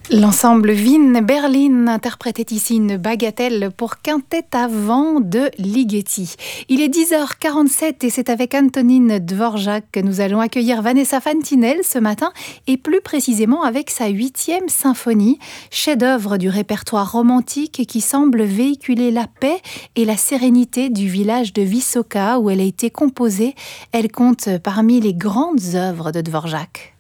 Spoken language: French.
L'ensemble Wien Berlin interprétait ici une bagatelle pour quintet à vent de Ligeti. Il est 10h47 et c'est avec Antonín Dvořák que nous allons accueillir Vanessa Fantinel ce matin et plus précisément avec sa 8e symphonie, chef-d'œuvre du répertoire romantique qui semble véhiculer la paix et la sérénité du village de Vysoká où elle a été composée. Elle compte parmi les grandes œuvres de Dvořák.